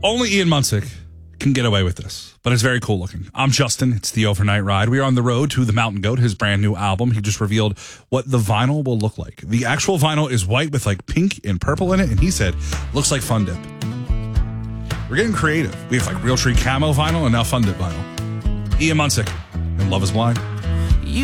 Only Ian Munsick can get away with this, but it's very cool looking. I'm Justin. It's the Overnight Ride. We are on the road to The Mountain Goat, his brand new album. He just revealed what the vinyl will look like. The actual vinyl is white with like pink and purple in it, and he said, looks like Fun Dip. We're getting creative. We have like Realtree camo vinyl and now Fun Dip vinyl. Ian Munsick and Love is Blind.